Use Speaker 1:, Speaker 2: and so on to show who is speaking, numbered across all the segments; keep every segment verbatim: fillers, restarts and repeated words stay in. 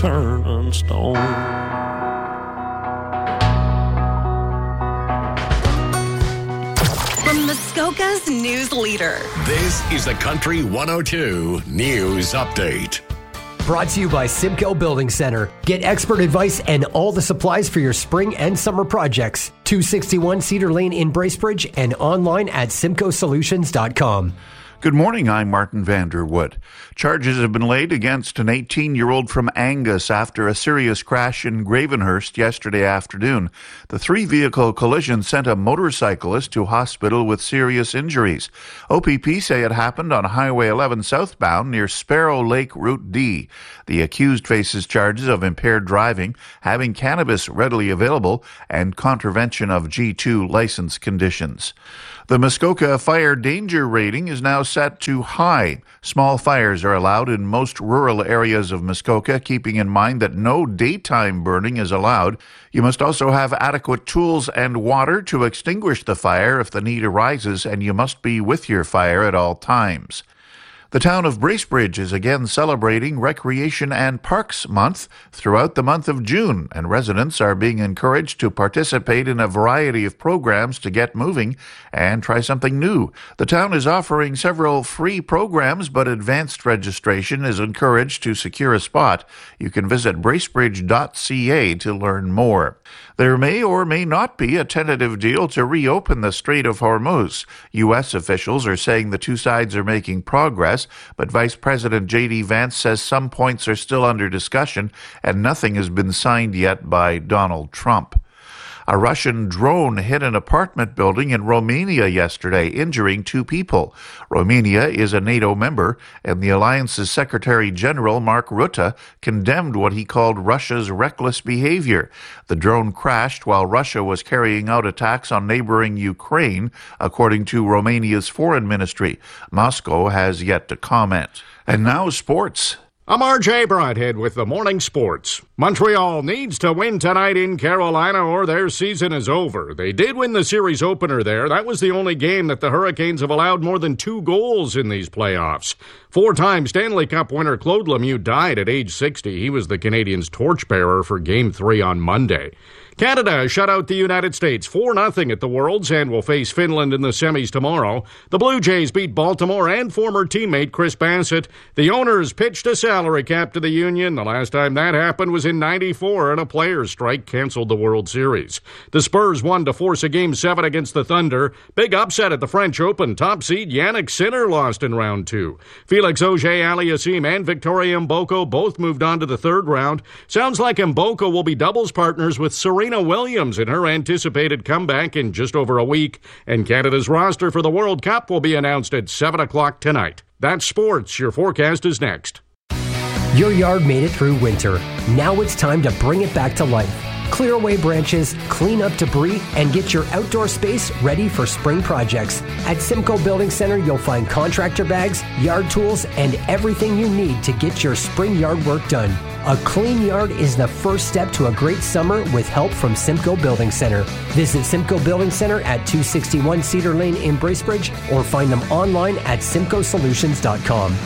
Speaker 1: turning stone.
Speaker 2: From Muskoka's news leader.
Speaker 3: This is the Country one oh two News Update.
Speaker 4: Brought to you by Simcoe Building Center. Get expert advice and all the supplies for your spring and summer projects. two sixty-one Cedar Lane in Bracebridge and online at simcoe solutions dot com.
Speaker 5: Good morning, I'm Martin Vanderwood. Charges have been laid against an eighteen-year-old from Angus after a serious crash in Gravenhurst yesterday afternoon. The three-vehicle collision sent a motorcyclist to hospital with serious injuries. O P P say it happened on Highway eleven southbound near Sparrow Lake Route D. The accused faces charges of impaired driving, having cannabis readily available, and contravention of G two license conditions. The Muskoka fire danger rating is now set to high. Small fires are allowed in most rural areas of Muskoka, keeping in mind that no daytime burning is allowed. You must also have adequate tools and water to extinguish the fire if the need arises, and you must be with your fire at all times. The town of Bracebridge is again celebrating Recreation and Parks Month throughout the month of June, and residents are being encouraged to participate in a variety of programs to get moving and try something new. The town is offering several free programs, but advanced registration is encouraged to secure a spot. You can visit bracebridge dot c a to learn more. There may or may not be a tentative deal to reopen the Strait of Hormuz. U S officials are saying the two sides are making progress, but Vice President J D Vance says some points are still under discussion and nothing has been signed yet by Donald Trump. A Russian drone hit an apartment building in Romania yesterday, injuring two people. Romania is a NATO member, and the alliance's Secretary General Mark Rutte condemned what he called Russia's reckless behavior. The drone crashed while Russia was carrying out attacks on neighboring Ukraine, according to Romania's foreign ministry. Moscow has yet to comment. And now sports.
Speaker 6: I'm R J Broadhead with the Morning Sports. Montreal needs to win tonight in Carolina or their season is over. They did win the series opener there. That was the only game that the Hurricanes have allowed more than two goals in these playoffs. Four-time Stanley Cup winner Claude Lemieux died at age sixty. He was the Canadiens' torchbearer for Game three on Monday. Canada shut out the United States four nothing at the Worlds and will face Finland in the semis tomorrow. The Blue Jays beat Baltimore and former teammate Chris Bassett. The owners pitched a salary cap to the union. The last time that happened was in ninety-four, and a players' strike canceled the World Series. The Spurs won to force a Game seven against the Thunder. Big upset at the French Open. Top seed Yannick Sinner lost in round two. Felix Auger-Aliassime and Victoria Mboko both moved on to the third round. Sounds like Mboko will be doubles partners with Serena Williams in her anticipated comeback in just over a week, and Canada's roster for the World Cup will be announced at seven o'clock tonight. That's sports. Your forecast is next.
Speaker 4: Your yard made it through winter. Now it's time to bring it back to life. Clear away branches, clean up debris, and get your outdoor space ready for spring projects. At Simcoe Building Center, you'll find contractor bags, yard tools, and everything you need to get your spring yard work done. A clean yard is the first step to a great summer with help from Simcoe Building Center. Visit Simcoe Building Center at two sixty-one Cedar Lane in Bracebridge or find them online at simcoe solutions dot com.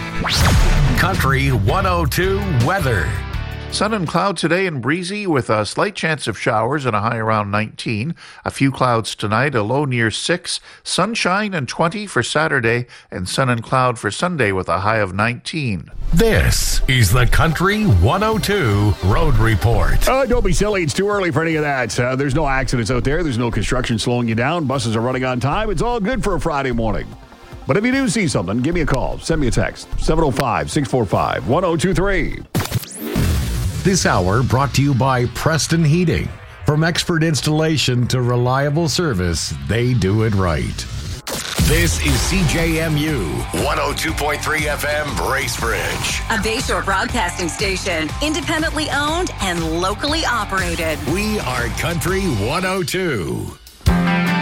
Speaker 3: Country one oh two weather.
Speaker 5: Sun and cloud today and breezy with a slight chance of showers and a high around nineteen. A few clouds tonight, a low near six. Sunshine and twenty for Saturday, and sun and cloud for Sunday with a high of nineteen.
Speaker 3: This is the Country one oh two Road Report.
Speaker 7: Oh, don't be silly. It's too early for any of that. Uh, there's no accidents out there. There's no construction slowing you down. Buses are running on time. It's all good for a Friday morning. But if you do see something, give me a call. Send me a text. seven oh five, six four five, one oh two three.
Speaker 3: This hour brought to you by Preston Heating. From expert installation to reliable service, they do it right. This is C J M U one oh two point three F M Bracebridge.
Speaker 2: A Bayshore broadcasting station, independently owned and locally operated.
Speaker 3: We are Country one oh two.